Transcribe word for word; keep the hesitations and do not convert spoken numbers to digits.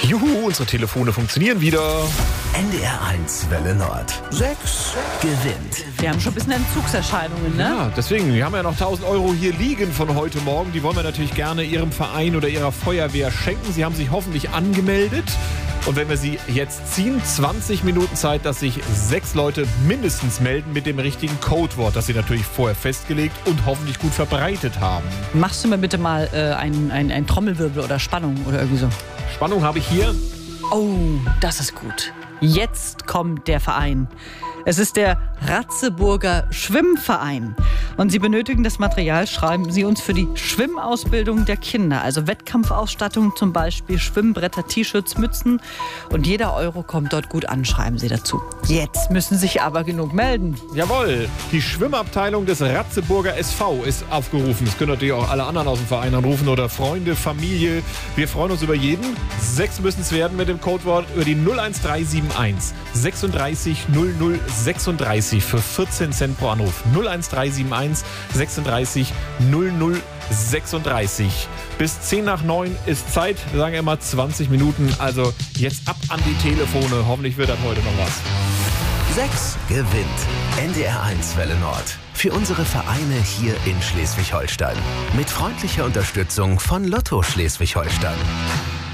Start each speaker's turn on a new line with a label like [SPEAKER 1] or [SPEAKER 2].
[SPEAKER 1] Juhu, unsere Telefone funktionieren wieder.
[SPEAKER 2] N D R eins Welle Nord. sechs gewinnt.
[SPEAKER 3] Wir haben schon ein bisschen Entzugserscheinungen, ne?
[SPEAKER 1] Ja, deswegen, wir haben ja noch tausend Euro hier liegen von heute Morgen. Die wollen wir natürlich gerne Ihrem Verein oder Ihrer Feuerwehr schenken. Sie haben sich hoffentlich angemeldet. Und wenn wir Sie jetzt ziehen, zwanzig Minuten Zeit, dass sich sechs Leute mindestens melden mit dem richtigen Codewort, das Sie natürlich vorher festgelegt und hoffentlich gut verbreitet haben.
[SPEAKER 3] Machst du mir bitte mal äh, ein, ein, ein Trommelwirbel oder Spannung oder irgendwie so?
[SPEAKER 1] Spannung habe ich hier.
[SPEAKER 3] Oh, das ist gut. Jetzt kommt der Verein. Es ist der Ratzeburger Schwimmverein. Und Sie benötigen das Material, schreiben Sie uns für die Schwimmausbildung der Kinder. Also Wettkampfausstattung, zum Beispiel Schwimmbretter, T-Shirts, Mützen. Und jeder Euro kommt dort gut an, schreiben Sie dazu. Jetzt müssen sich aber genug melden.
[SPEAKER 1] Jawohl, die Schwimmabteilung des Ratzeburger S V ist aufgerufen. Es können natürlich auch alle anderen aus dem Verein anrufen oder Freunde, Familie. Wir freuen uns über jeden. Sechs müssen es werden mit dem Codewort über die null eins drei sieben eins sechsunddreißig null null sechsunddreißig für vierzehn Cent pro Anruf. null eins drei sieben eins sechsunddreißig null null sechsunddreißig. Bis zehn nach neun ist Zeit. Wir sagen immer zwanzig Minuten. Also jetzt ab an die Telefone. Hoffentlich wird das heute noch was.
[SPEAKER 2] sechs gewinnt. N D R eins Welle Nord. Für unsere Vereine hier in Schleswig-Holstein. Mit freundlicher Unterstützung von Lotto Schleswig-Holstein.